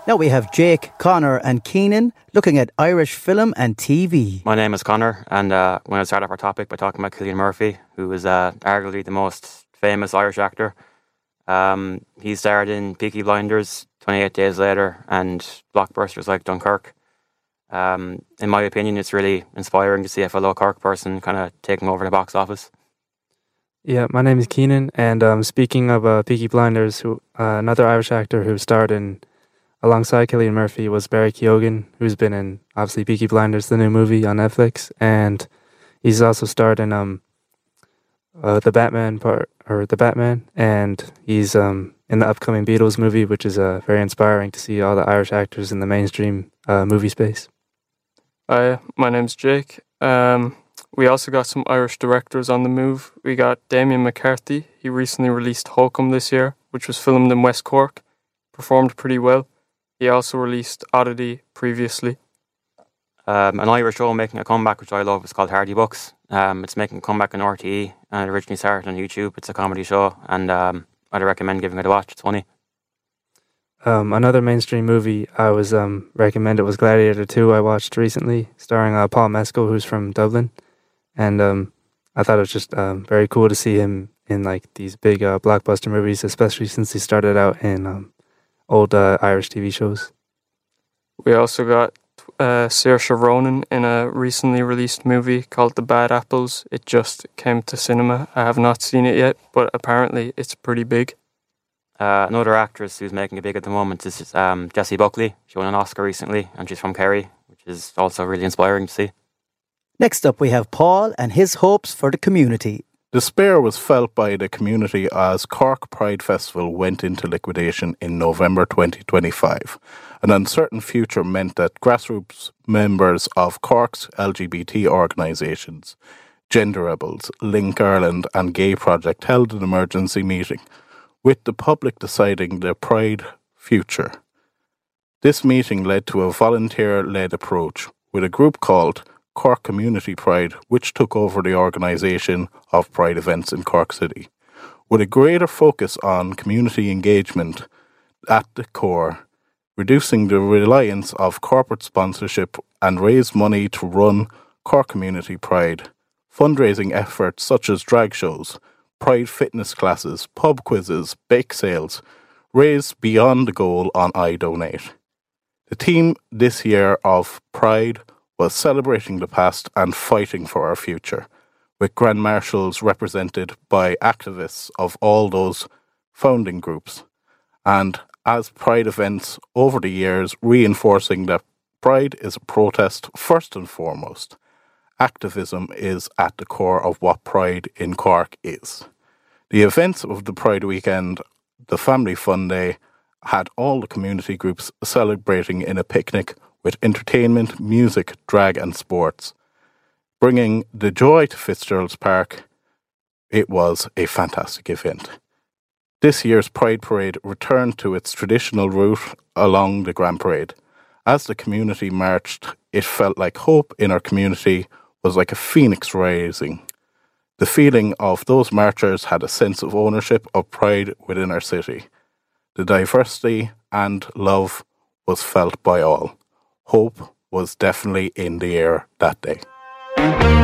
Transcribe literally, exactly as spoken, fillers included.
Now we have Jake, Connor and Keenan looking at Irish film and T V. My name is Connor, and uh, I'm going to start off our topic by talking about Cillian Murphy, who is uh, arguably the most famous Irish actor. Um, he starred in Peaky Blinders, twenty-eight Days Later, and blockbusters like Dunkirk. Um, in my opinion, it's really inspiring to see a fellow Cork person kind of taking over the box office. Yeah, my name is Keenan, and um, speaking of uh, Peaky Blinders, who uh, another Irish actor who starred in alongside Cillian Murphy was Barry Keoghan, who's been in obviously Peaky Blinders, the new movie on Netflix, and he's also starred in um uh, the Batman part or the Batman, and he's um in the upcoming Beatles movie, which is uh, very inspiring to see all the Irish actors in the mainstream uh, movie space. Hi, my name's Jake. Um, we also got some Irish directors on the move. We got Damien McCarthy. He recently released Holcomb this year, which was filmed in West Cork. Performed pretty well. He also released Oddity previously. Um, an Irish show making a comeback, which I love, is called Hardy Bucks. Um, it's making a comeback on R T E, and it originally started on YouTube. It's a comedy show, and um, I'd recommend giving it a watch. It's funny. Um, another mainstream movie I was um, recommended was Gladiator two. I watched recently, starring uh, Paul Mescal, who's from Dublin, and um, I thought it was just um, very cool to see him in like these big uh, blockbuster movies, especially since he started out in um, old uh, Irish T V shows. We also got uh, Saoirse Ronan in a recently released movie called The Bad Apples. It just came to cinema. I have not seen it yet, but apparently it's pretty big. Uh, another actress who's making it big at the moment is um, Jessie Buckley. She won an Oscar recently, and she's from Kerry, which is also really inspiring to see. Next up we have Paul and his hopes for the community. Despair was felt by the community as Cork Pride Festival went into liquidation in November twenty twenty-five. An uncertain future meant that grassroots members of Cork's L G B T organisations, Gender Rebels, Link Ireland and Gay Project held an emergency meeting, with the public deciding their Pride future. This meeting led to a volunteer-led approach with a group called Cork Community Pride, which took over the organisation of Pride events in Cork City. With a greater focus on community engagement at the core, reducing the reliance of corporate sponsorship and raise money to run Cork Community Pride, fundraising efforts such as drag shows, Pride fitness classes, pub quizzes, bake sales, raised beyond the goal on iDonate. The theme this year of Pride was celebrating the past and fighting for our future, with Grand Marshals represented by activists of all those founding groups, and as Pride events over the years reinforcing that Pride is a protest first and foremost. Activism is at the core of what Pride in Cork is. The events of the Pride weekend, the Family Fun Day, had all the community groups celebrating in a picnic with entertainment, music, drag and sports. Bringing the joy to Fitzgerald's Park, it was a fantastic event. This year's Pride Parade returned to its traditional route along the Grand Parade. As the community marched, it felt like hope in our community was like a phoenix rising. The feeling of those marchers had a sense of ownership of pride within our city. The diversity and love was felt by all. Hope was definitely in the air that day.